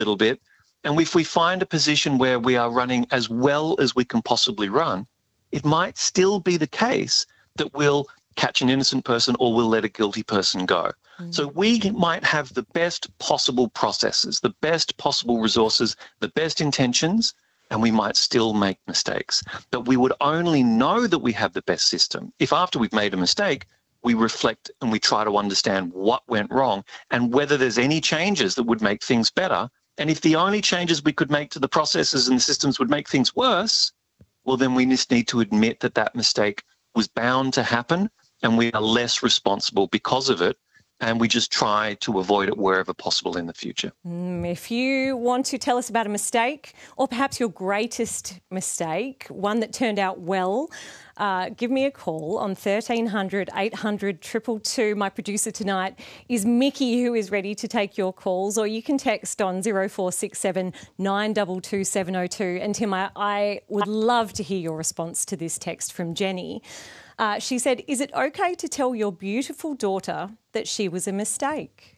little bit. And if we find a position where we are running as well as we can possibly run, it might still be the case that we'll catch an innocent person or we'll let a guilty person go. So we might have the best possible processes, the best possible resources, the best intentions, and we might still make mistakes. But we would only know that we have the best system if after we've made a mistake, we reflect and we try to understand what went wrong and whether there's any changes that would make things better. And if the only changes we could make to the processes and the systems would make things worse, well, then we just need to admit that that mistake was bound to happen and we are less responsible because of it. And we just try to avoid it wherever possible in the future. If you want to tell us about a mistake or perhaps your greatest mistake, one that turned out well, give me a call on 1300 800 222. My producer tonight is Mickey, who is ready to take your calls, or you can text on 0467 922 702. And Tim, I would love to hear your response to this text from Jenny. She said, is it okay to tell your beautiful daughter that she was a mistake?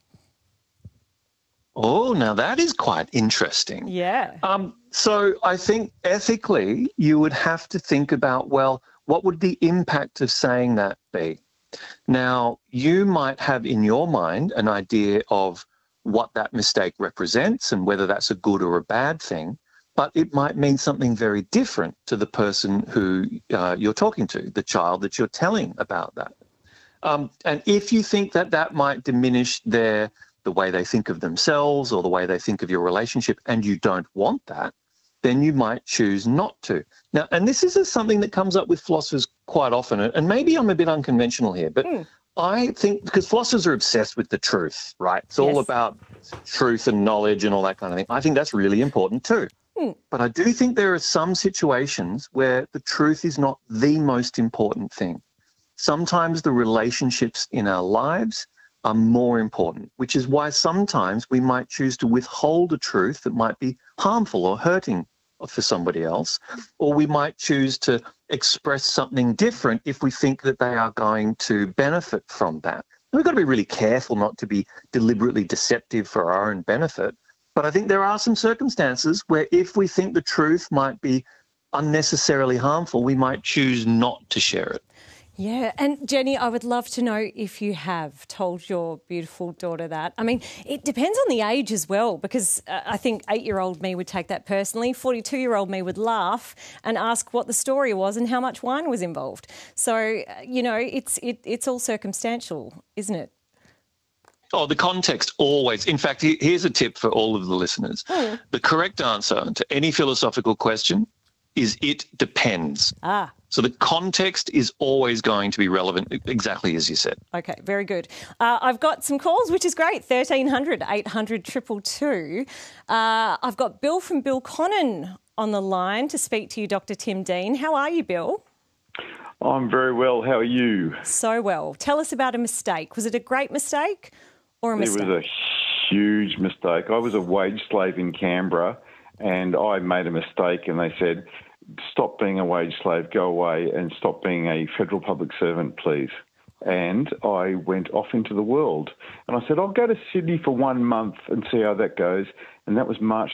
Oh, now that is quite interesting. Yeah. So I think ethically you would have to think about, well, what would the impact of saying that be? Now, you might have in your mind an idea of what that mistake represents and whether that's a good or a bad thing, but it might mean something very different to the person who you're talking to, the child that you're telling about that. And if you think that that might diminish the way they think of themselves or the way they think of your relationship and you don't want that, then you might choose not to. Now, and this is something that comes up with philosophers quite often, and maybe I'm a bit unconventional here, but I think because philosophers are obsessed with the truth, right? It's all about truth and knowledge and all that kind of thing. I think that's really important too. But I do think there are some situations where the truth is not the most important thing. Sometimes the relationships in our lives are more important, which is why sometimes we might choose to withhold a truth that might be harmful or hurting for somebody else, or we might choose to express something different if we think that they are going to benefit from that. And we've got to be really careful not to be deliberately deceptive for our own benefit. But I think there are some circumstances where if we think the truth might be unnecessarily harmful, we might choose not to share it. Yeah, and Jenny, I would love to know if you have told your beautiful daughter that. I mean, it depends on the age as well, because I think 8-year-old me would take that personally. 42-year-old me would laugh and ask what the story was and how much wine was involved. So, it's all circumstantial, isn't it? Oh, the context always. In fact, here's a tip for all of the listeners. The correct answer to any philosophical question is it depends. So the context is always going to be relevant, exactly as you said. Okay, very good. I've got some calls, which is great, 1300 800 222. I've got Bill from Bill Connon on the line to speak to you, Dr. Tim Dean. How are you, Bill? I'm very well. How are you? So well. Tell us about a mistake. Was it a great mistake or a mistake? It was a huge mistake. I was a wage slave in Canberra and I made a mistake and they said, stop being a wage slave, go away and stop being a federal public servant, please. And I went off into the world. And I said, I'll go to Sydney for 1 month and see how that goes. And that was March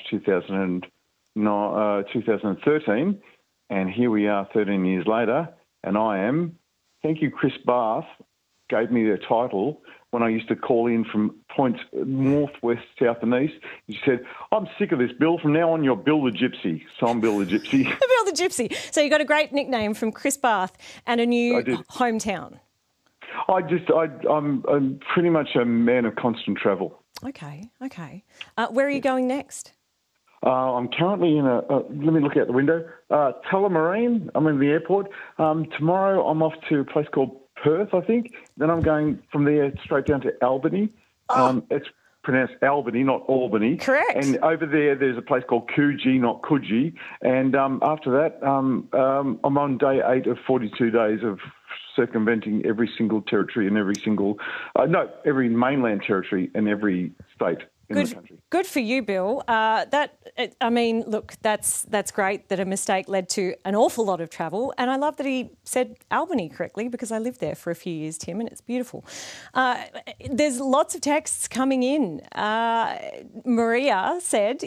2013. And here we are 13 years later. And I am, thank you, Chris Barth, gave me the title when I used to call in from points north, west, south and east. He said, I'm sick of this, Bill. From now on, you're Bill the Gypsy. So I'm Bill the Gypsy. Bill the Gypsy. So you got a great nickname from Chris Barth and a new hometown. I'm pretty much a man of constant travel. Okay. Where are you going next? I'm currently in let me look out the window, Tullamarine. I'm in the airport. Tomorrow I'm off to a place called Perth, I think. Then I'm going from there straight down to Albany. It's pronounced Albany, not Albany. Correct. And over there's a place called Coogee, not Coogee. And after that, I'm on day 8 of 42 days of circumventing every single territory and every mainland territory in every state. in the country. Good for you, Bill. Look, that's great that a mistake led to an awful lot of travel, and I love that he said Albany correctly because I lived there for a few years, Tim, and it's beautiful. There's lots of texts coming in. Maria said,